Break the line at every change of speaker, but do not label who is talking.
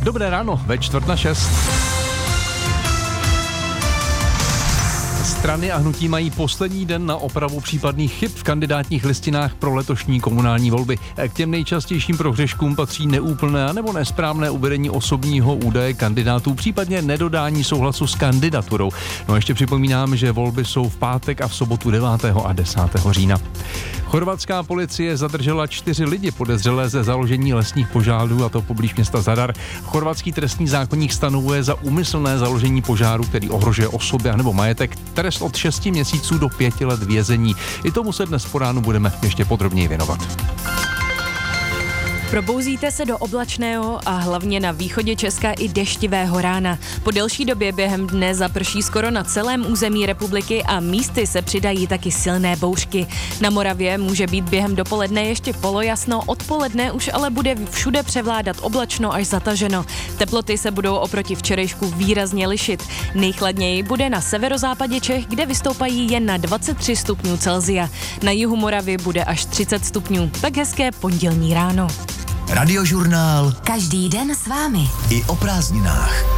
Dobré ráno, ve 5:45. Strany a hnutí mají poslední den na opravu případných chyb v kandidátních listinách pro letošní komunální volby. K těm nejčastějším prohřeškům patří neúplné nebo nesprávné uvedení osobního údaje kandidátů, případně nedodání souhlasu s kandidaturou. No a ještě připomínám, že volby jsou v pátek a v sobotu 9. a 10. října. Chorvatská policie zadržela 4 lidi podezřelé ze založení lesních požárů, a to poblíž města Zadar. Chorvatský trestní zákoník stanovuje za úmyslné založení požáru, který ohrožuje osoby nebo majetek, trest od 6 měsíců do 5 let vězení. I tomu se dnes po ránu budeme ještě podrobněji věnovat.
Probouzíte se do oblačného a hlavně na východě Česka i deštivého rána. Po delší době během dne zaprší skoro na celém území republiky a místy se přidají taky silné bouřky. Na Moravě může být během dopoledne ještě polojasno, odpoledne už ale bude všude převládat oblačno až zataženo. Teploty se budou oproti včerejšku výrazně lišit. Nejchladněji bude na severozápadě Čech, kde vystoupají jen na 23 stupňů Celsia. Na jihu Moravy bude až 30 stupňů. Tak hezké pondělní ráno.
Radiožurnál.
Každý den s vámi.
I o prázdninách.